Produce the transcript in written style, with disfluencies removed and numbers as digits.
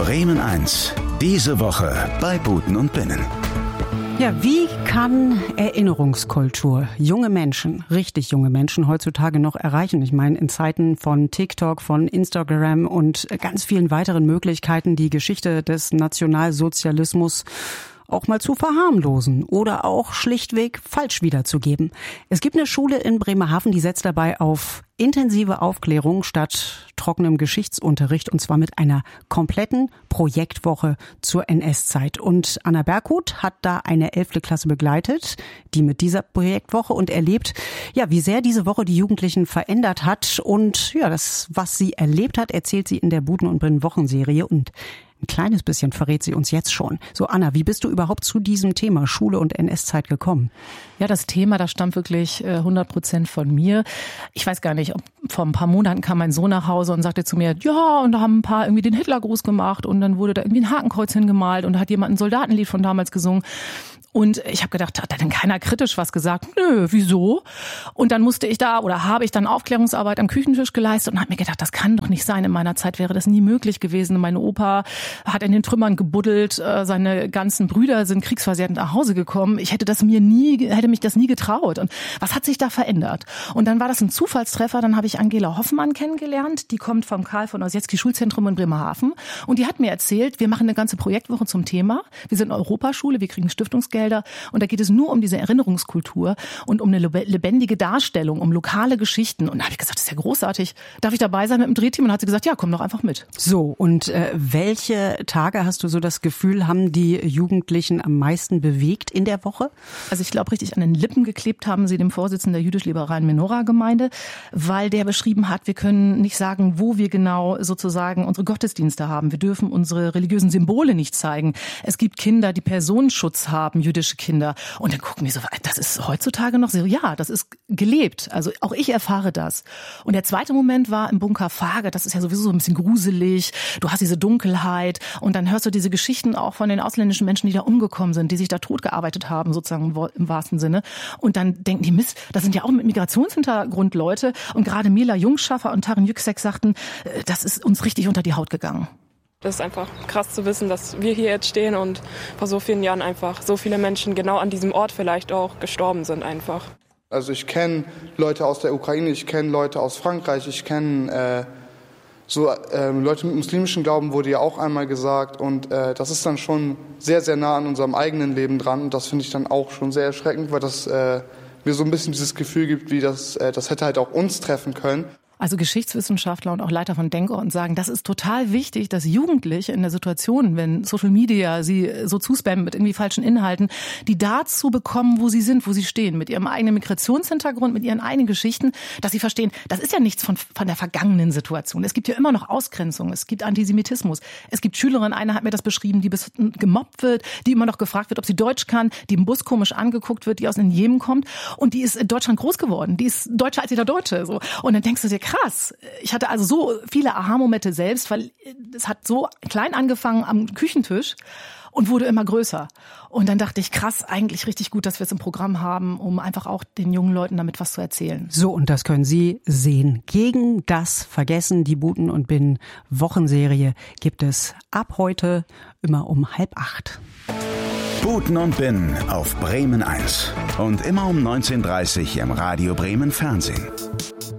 Bremen 1. Diese Woche bei Buten und Binnen. Ja, wie kann Erinnerungskultur junge Menschen, richtig junge Menschen heutzutage noch erreichen? Ich meine, in Zeiten von TikTok, von Instagram und ganz vielen weiteren Möglichkeiten, die Geschichte des Nationalsozialismus auch mal zu verharmlosen oder auch schlichtweg falsch wiederzugeben. Es gibt eine Schule in Bremerhaven, die setzt dabei auf intensive Aufklärung statt trockenem Geschichtsunterricht, und zwar mit einer kompletten Projektwoche zur NS-Zeit. Und Anna Berghut hat da eine 11. Klasse begleitet, die mit dieser Projektwoche, und erlebt, ja, wie sehr diese Woche die Jugendlichen verändert hat. Und ja, das, was sie erlebt hat, erzählt sie in der Buten und Binnen Wochenserie, und ein kleines bisschen verrät sie uns jetzt schon. So, Anna, wie bist du überhaupt zu diesem Thema Schule und NS-Zeit gekommen? Ja, das Thema, das stammt wirklich 100% von mir. Ich weiß gar nicht, vor ein paar Monaten kam mein Sohn nach Hause und sagte zu mir, ja, und da haben ein paar irgendwie den Hitlergruß gemacht und dann wurde da irgendwie ein Hakenkreuz hingemalt und da hat jemand ein Soldatenlied von damals gesungen. Und ich habe gedacht, hat da denn keiner kritisch was gesagt? Nö, wieso? Und dann habe ich dann Aufklärungsarbeit am Küchentisch geleistet und habe mir gedacht, das kann doch nicht sein. In meiner Zeit wäre das nie möglich gewesen. Mein Opa hat in den Trümmern gebuddelt, seine ganzen Brüder sind kriegsversehrt nach Hause gekommen. Ich hätte mich das nie getraut. Und was hat sich da verändert? Und dann war das ein Zufallstreffer. Dann habe ich Angela Hoffmann kennengelernt. Die kommt vom Karl von Ossietzky Schulzentrum in Bremerhaven. Und die hat mir erzählt, wir machen eine ganze Projektwoche zum Thema. Wir sind eine Europaschule, wir kriegen Stiftungsgeld. Und da geht es nur um diese Erinnerungskultur und um eine lebendige Darstellung, um lokale Geschichten. Und da habe ich gesagt, das ist ja großartig. Darf ich dabei sein mit dem Drehteam? Und dann hat sie gesagt, ja, komm doch einfach mit. So, und welche Tage hast du so das Gefühl, haben die Jugendlichen am meisten bewegt in der Woche? Also ich glaube, richtig an den Lippen geklebt haben sie dem Vorsitzenden der jüdisch-liberalen Menorah-Gemeinde, weil der beschrieben hat, wir können nicht sagen, wo wir genau sozusagen unsere Gottesdienste haben. Wir dürfen unsere religiösen Symbole nicht zeigen. Es gibt Kinder, die Personenschutz haben, jüdische Kinder. Und dann gucken wir so, das ist heutzutage noch so, ja, das ist gelebt. Also auch ich erfahre das. Und der zweite Moment war im Bunker Fage. Das ist ja sowieso so ein bisschen gruselig. Du hast diese Dunkelheit und dann hörst du diese Geschichten auch von den ausländischen Menschen, die da umgekommen sind, die sich da totgearbeitet haben, sozusagen im wahrsten Sinne. Und dann denken die, Mist, das sind ja auch mit Migrationshintergrund Leute. Und gerade Mila Jungschaffer und Tarin Yüksek sagten, das ist uns richtig unter die Haut gegangen. Das ist einfach krass zu wissen, dass wir hier jetzt stehen und vor so vielen Jahren einfach so viele Menschen genau an diesem Ort vielleicht auch gestorben sind einfach. Also ich kenne Leute aus der Ukraine, ich kenne Leute aus Frankreich, ich kenne Leute mit muslimischem Glauben, wurde ja auch einmal gesagt, und das ist dann schon sehr, sehr nah an unserem eigenen Leben dran, und das finde ich dann auch schon sehr erschreckend, weil das mir so ein bisschen dieses Gefühl gibt, wie das hätte halt auch uns treffen können. Also Geschichtswissenschaftler und auch Leiter von Denkorten sagen, das ist total wichtig, dass Jugendliche in der Situation, wenn Social Media sie so zuspammen mit irgendwie falschen Inhalten, die dazu bekommen, wo sie sind, wo sie stehen, mit ihrem eigenen Migrationshintergrund, mit ihren eigenen Geschichten, dass sie verstehen, das ist ja nichts von der vergangenen Situation. Es gibt ja immer noch Ausgrenzung, es gibt Antisemitismus, es gibt Schülerinnen, eine hat mir das beschrieben, die gemobbt wird, die immer noch gefragt wird, ob sie Deutsch kann, die im Bus komisch angeguckt wird, die aus dem Jemen kommt, und die ist in Deutschland groß geworden, die ist deutscher als jeder Deutsche. So. Und dann denkst du dir, krass. Ich hatte also so viele Aha-Momente selbst, weil es hat so klein angefangen am Küchentisch und wurde immer größer. Und dann dachte ich, krass, eigentlich richtig gut, dass wir es im Programm haben, um einfach auch den jungen Leuten damit was zu erzählen. So, und das können Sie sehen. Gegen das Vergessen, die Buten und Binnen Wochenserie gibt es ab heute immer um 7:30. Buten und Binnen auf Bremen 1 und immer um 19:30 im Radio Bremen Fernsehen.